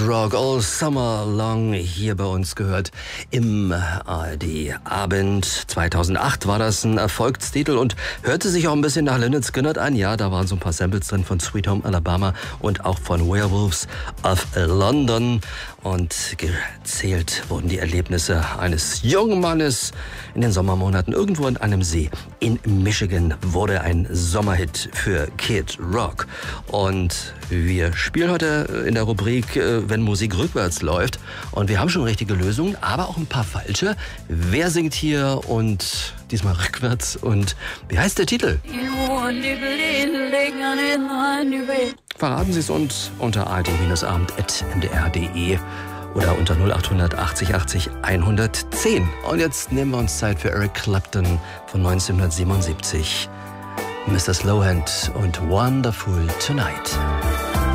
Rock All Summer Long hier bei uns gehört im ARD-Abend. 2008 war das ein Erfolgstitel und hörte sich auch ein bisschen nach Lynyrd Skynyrd an. Ja, da waren so ein paar Samples drin von Sweet Home Alabama und auch von Werewolves of London. Und gezählt wurden die Erlebnisse eines jungen Mannes in den Sommermonaten irgendwo an einem See in Michigan. Wurde ein Sommerhit für Kid Rock. Und wir spielen heute in der Rubrik Wenn Musik rückwärts läuft. Und wir haben schon richtige Lösungen, aber auch ein paar falsche. Wer singt hier und diesmal rückwärts? Und wie heißt der Titel? Verraten Sie es uns unter ard-abend.mdr.de oder unter 0800 80 80 110. Und jetzt nehmen wir uns Zeit für Eric Clapton von 1977. Mr. Slowhand und Wonderful Tonight.